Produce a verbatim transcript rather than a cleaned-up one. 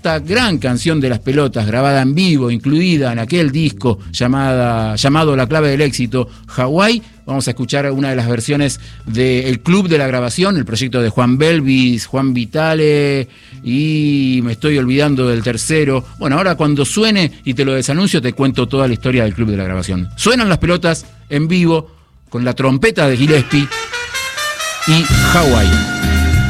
esta gran canción de Las Pelotas, grabada en vivo, incluida en aquel disco llamada, llamado La Clave del Éxito, Hawái. Vamos a escuchar una de las versiones del Club de la Grabación, el proyecto de Juan Belvis, Juan Vitale, y me estoy olvidando del tercero. Bueno, ahora cuando suene y te lo desanuncio, te cuento toda la historia del Club de la Grabación. Suenan Las Pelotas en vivo, con la trompeta de Gillespie y Hawái.